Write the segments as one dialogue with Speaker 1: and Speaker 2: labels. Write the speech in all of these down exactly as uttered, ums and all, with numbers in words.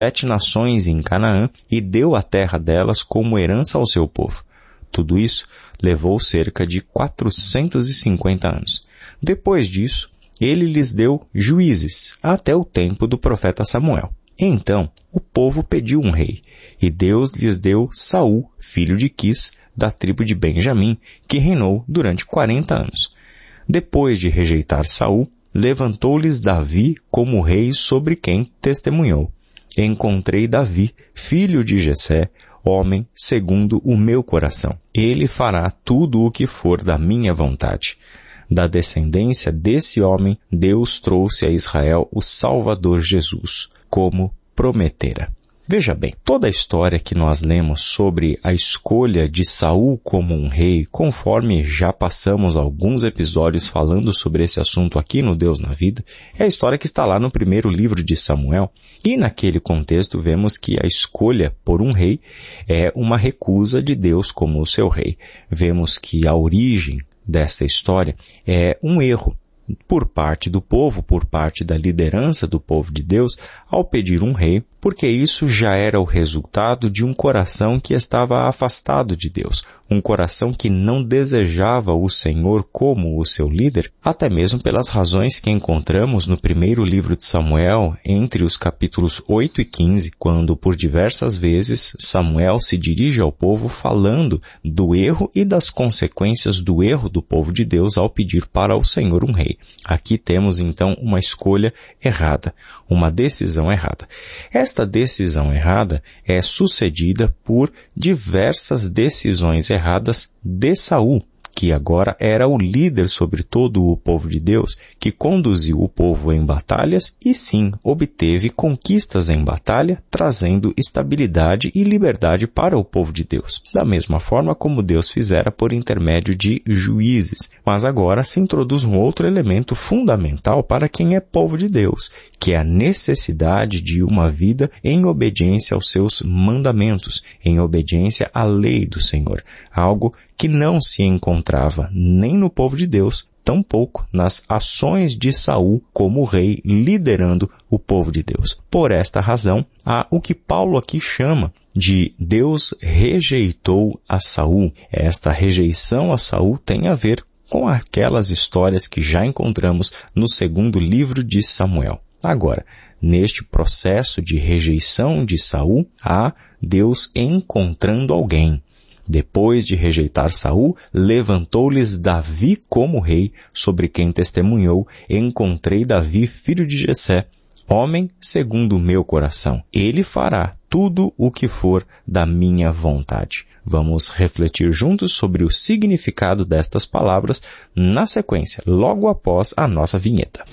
Speaker 1: sete nações em Canaã e deu a terra delas como herança ao seu povo. Tudo isso levou cerca de quatrocentos e cinquenta anos. Depois disso, ele lhes deu juízes, até o tempo do profeta Samuel. Então, o povo pediu um rei, e Deus lhes deu Saul, filho de Quis, da tribo de Benjamim, que reinou durante quarenta anos. Depois de rejeitar Saul, levantou-lhes Davi como rei sobre quem testemunhou. Encontrei Davi, filho de Jessé, homem segundo o meu coração. Ele fará tudo o que for da minha vontade. Da descendência desse homem, Deus trouxe a Israel o Salvador Jesus, como prometera. Veja bem, toda a história que nós lemos sobre a escolha de Saul como um rei, conforme já passamos alguns episódios falando sobre esse assunto aqui no Deus na Vida, é a história que está lá no primeiro livro de Samuel. E naquele contexto vemos que a escolha por um rei é uma recusa de Deus como o seu rei. Vemos que a origem desta história é um erro por parte do povo, por parte da liderança do povo de Deus, ao pedir um rei, porque isso já era o resultado de um coração que estava afastado de Deus, um coração que não desejava o Senhor como o seu líder, até mesmo pelas razões que encontramos no primeiro livro de Samuel, entre os capítulos oito e quinze, quando por diversas vezes Samuel se dirige ao povo falando do erro e das consequências do erro do povo de Deus ao pedir para o Senhor um rei. Aqui temos então uma escolha errada, uma decisão errada. Esta decisão errada é sucedida por diversas decisões erradas de Saul, que agora era o líder sobre todo o povo de Deus, que conduziu o povo em batalhas e sim obteve conquistas em batalha, trazendo estabilidade e liberdade para o povo de Deus, da mesma forma como Deus fizera por intermédio de juízes. Mas agora se introduz um outro elemento fundamental para quem é povo de Deus, que é a necessidade de uma vida em obediência aos seus mandamentos, em obediência à lei do Senhor, algo que não se encontrava nem no povo de Deus, tampouco nas ações de Saul como rei liderando o povo de Deus. Por esta razão, há o que Paulo aqui chama de Deus rejeitou a Saul. Esta rejeição a Saul tem a ver com aquelas histórias que já encontramos no segundo livro de Samuel. Agora, neste processo de rejeição de Saul, há Deus encontrando alguém. Depois de rejeitar Saul, levantou-lhes Davi como rei, sobre quem testemunhou, encontrei Davi, filho de Jessé, homem segundo o meu coração. Ele fará tudo o que for da minha vontade. Vamos refletir juntos sobre o significado destas palavras na sequência, logo após a nossa vinheta.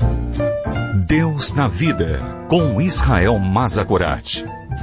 Speaker 2: Deus na Vida, com Israel Mazagorat.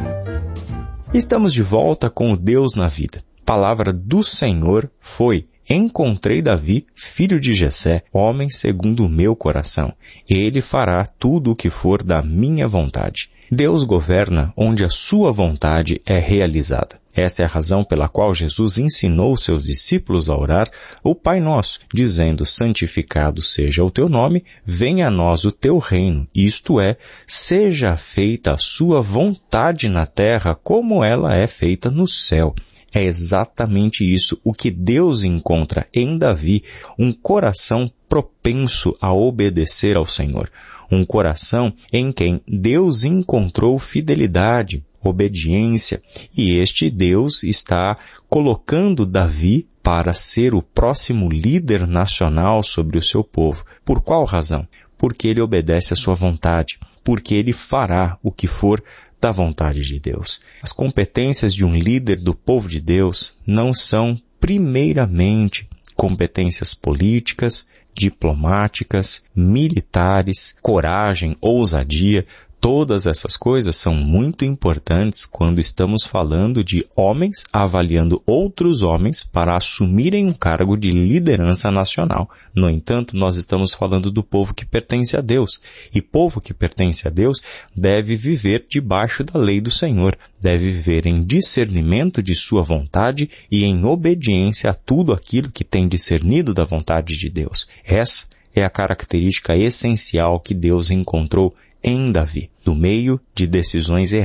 Speaker 1: Estamos de volta com o Deus na Vida. A palavra do Senhor foi: encontrei Davi, filho de Jessé, homem segundo o meu coração. Ele fará tudo o que for da minha vontade. Deus governa onde a sua vontade é realizada. Esta é a razão pela qual Jesus ensinou seus discípulos a orar o Pai Nosso, dizendo: santificado seja o teu nome, venha a nós o teu reino, isto é, seja feita a sua vontade na terra como ela é feita no céu. É exatamente isso o que Deus encontra em Davi, um coração propenso a obedecer ao Senhor. Um coração em quem Deus encontrou fidelidade, obediência, e este Deus está colocando Davi para ser o próximo líder nacional sobre o seu povo. Por qual razão? Porque ele obedece à sua vontade, porque ele fará o que for da vontade de Deus. As competências de um líder do povo de Deus não são, primeiramente, competências políticas, diplomáticas, militares, coragem, ousadia. Todas essas coisas são muito importantes quando estamos falando de homens avaliando outros homens para assumirem um cargo de liderança nacional. No entanto, nós estamos falando do povo que pertence a Deus. E povo que pertence a Deus deve viver debaixo da lei do Senhor. Deve viver em discernimento de sua vontade e em obediência a tudo aquilo que tem discernido da vontade de Deus. Essa é a característica essencial que Deus encontrou em Davi. no meio de decisões erradas.